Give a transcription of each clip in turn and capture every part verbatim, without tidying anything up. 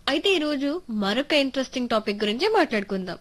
అయితే ఈ రోజు మరొక ఇంట్రెస్టింగ్ టాపిక్ గురించి మాట్లాడుకుందాం.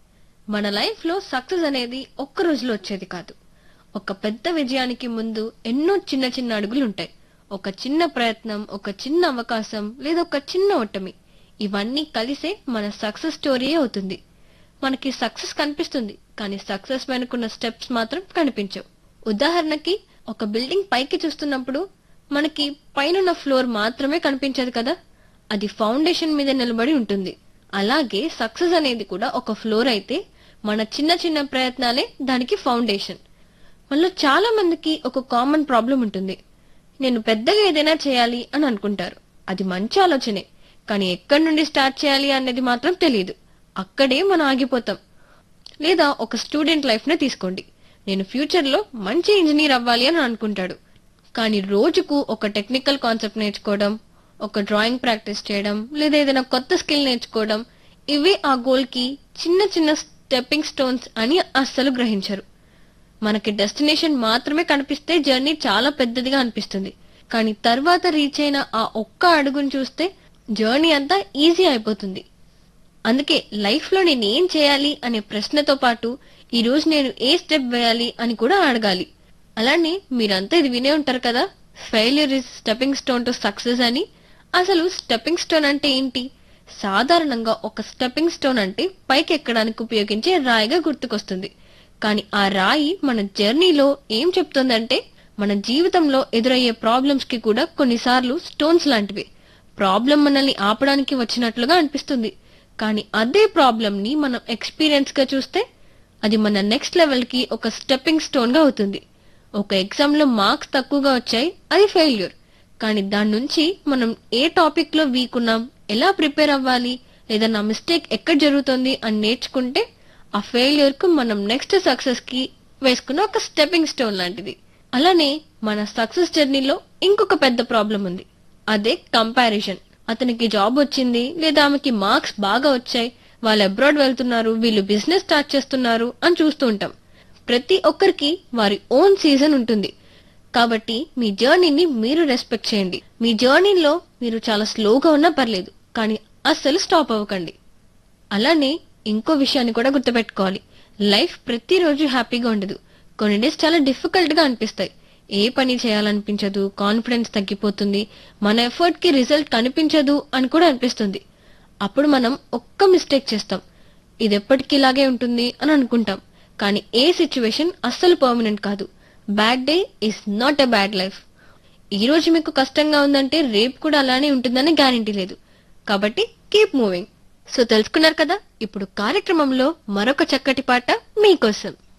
మన లైఫ్ లో సక్సెస్ అనేది ఒక్క రోజులో వచ్చేది కాదు. ఒక పెద్ద విజయానికి ముందు ఎన్నో చిన్న చిన్న అడుగులు ఉంటాయి. ఒక చిన్న ప్రయత్నం, ఒక చిన్న అవకాశం లేదా ఒక చిన్న ఓటమి, ఇవన్నీ కలిసే మన సక్సెస్ స్టోరీ అవుతుంది. మనకి సక్సెస్ కనిపిస్తుంది, కానీ సక్సెస్ వెనుకున్న స్టెప్స్ మాత్రం కనిపించవు. ఉదాహరణకి, ఒక బిల్డింగ్ పైకి చూస్తున్నప్పుడు మనకి పైనున్న ఫ్లోర్ మాత్రమే కనిపించదు కదా, అది ఫౌండేషన్ మీద నిలబడి ఉంటుంది. అలాగే సక్సెస్ అనేది కూడా ఒక ఫ్లోర్ అయితే, మన చిన్న చిన్న ప్రయత్నాలే దానికి ఫౌండేషన్. మనలో చాలా మందికి ఒక కామన్ ప్రాబ్లం ఉంటుంది. నేను పెద్దగా ఏదైనా చేయాలి అని అనుకుంటారు. అది మంచి ఆలోచనే, కానీ ఎక్కడి నుండి స్టార్ట్ చేయాలి అనేది మాత్రం తెలియదు. అక్కడే మనం ఆగిపోతాం. లేదా ఒక స్టూడెంట్ లైఫ్ నే తీసుకోండి. నేను ఫ్యూచర్ లో మంచి ఇంజనీర్ అవ్వాలి అని అనుకుంటాడు. కానీ రోజుకు ఒక టెక్నికల్ కాన్సెప్ట్ నేర్చుకోవడం, ఒక డ్రాయింగ్ ప్రాక్టీస్ చేయడం, లేదా ఏదైనా కొత్త స్కిల్ నేర్చుకోవడం, ఇవే ఆ గోల్ కి చిన్న చిన్న స్టెప్పింగ్ స్టోన్స్ అని అస్సలు గ్రహించరు. మనకి డెస్టినేషన్ మాత్రమే కనిపిస్తే జర్నీ చాలా పెద్దదిగా అనిపిస్తుంది. కానీ తర్వాత రీచ్ అయిన ఆ ఒక్క అడుగును చూస్తే జర్నీ అంతా ఈజీ అయిపోతుంది. అందుకే లైఫ్ లో నేను ఏం చేయాలి అనే ప్రశ్నతో పాటు ఈ రోజు నేను ఏ స్టెప్ వేయాలి అని కూడా అడగాలి. అలానే మీరంతా ఇది వినే ఉంటారు కదా, failure is stepping stone to success అని. అసలు స్టెప్పింగ్ స్టోన్ అంటే ఏంటి? సాధారణంగా ఒక స్టెప్పింగ్ స్టోన్ అంటే పైకి ఎక్కడానికి ఉపయోగించే రాయిగా గుర్తుకొస్తుంది. కానీ ఆ రాయి మన జర్నీలో ఏం చెప్తుందంటే, మన జీవితంలో ఎదురయ్యే ప్రాబ్లమ్స్ కి కూడా కొన్నిసార్లు స్టోన్స్ లాంటివి. ప్రాబ్లం మనల్ని ఆపడానికి వచ్చినట్లుగా అనిపిస్తుంది, కానీ అదే ప్రాబ్లం ని మనం ఎక్స్పీరియన్స్ గా చూస్తే అది మన నెక్స్ట్ లెవెల్ కి ఒక స్టెప్పింగ్ స్టోన్ గా అవుతుంది. ఒక ఎగ్జామ్ లో మార్క్స్ తక్కువగా వచ్చాయి, అది ఫెయిల్యూర్. కానీ దాని నుంచి మనం ఏ టాపిక్ లో వీక్ ఉన్నాం, ఎలా ప్రిపేర్ అవ్వాలి, లేదా నా మిస్టేక్ ఎక్కడ జరుగుతుంది అని నేర్చుకుంటే ఆ ఫెయిల్యూర్ కు మనం నెక్స్ట్ సక్సెస్ కి వేసుకున్న ఒక స్టెప్పింగ్ స్టోన్ లాంటిది. అలానే మన సక్సెస్ జర్నీలో ఇంకొక పెద్ద ప్రాబ్లం ఉంది. అదే కంపారిజన్. అతనికి జాబ్ వచ్చింది, లేదా ఆమెకి మార్క్స్ బాగా వచ్చాయి, వాళ్ళు అబ్రాడ్ వెళ్తున్నారు, వీళ్ళు బిజినెస్ స్టార్ట్ చేస్తున్నారు అని చూస్తూ ఉంటాం. ప్రతి ఒక్కరికి వారి ఓన్ సీజన్ ఉంటుంది. కాబట్టి మీ జర్నీని మీరు రెస్పెక్ట్ చేయండి. మీ జర్నీలో మీరు చాలా స్లోగా ఉన్నా పర్లేదు, కానీ అస్సలు స్టాప్ అవ్వకండి. అలానే ఇంకో విషయాన్ని కూడా గుర్తుపెట్టుకోవాలి. లైఫ్ ప్రతిరోజు హ్యాపీగా ఉండదు. కొన్ని డేస్ చాలా డిఫికల్ట్ గా అనిపిస్తాయి. ఏ పని చేయాలనిపించదు, కాన్ఫిడెన్స్ తగ్గిపోతుంది, మన ఎఫర్ట్ కి రిజల్ట్ కనిపించదు అని కూడా అనిపిస్తుంది. అప్పుడు మనం ఒక్క మిస్టేక్ చేస్తాం, ఇది ఎప్పటికీ ఇలాగే ఉంటుంది అని అనుకుంటాం. కానీ ఏ సిచ్యువేషన్ అస్సలు పర్మనెంట్ కాదు. Bad day is not a bad life. ఈ రోజు మీకు కష్టంగా ఉందంటే రేపు కూడా అలానే ఉంటుందని గ్యారెంటీ లేదు. కాబట్టి కీప్ మూవింగ్. సో తెలుసుకున్నారు కదా, ఇప్పుడు కార్యక్రమంలో మరొక చక్కటి పాట మీకోసం.